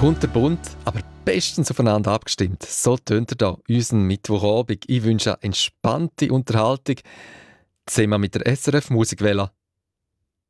Kunterbunt, aber bestens aufeinander abgestimmt. So tönt er da unseren Mittwochabend. Ich wünsche eine entspannte Unterhaltung zusammen mit der SRF Musikwelle